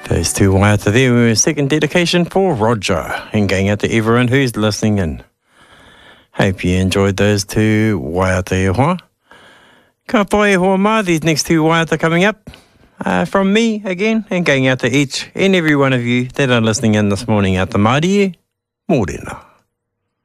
Those two waiata there were a second dedication for Roger, and going out to everyone who's listening in. Hope you enjoyed those two waiata e hoa. Ka pai e hoa ma, these next two waiata coming up. From me again, and going out to each and every one of you that are listening in this morning at the Mārie, mōrena.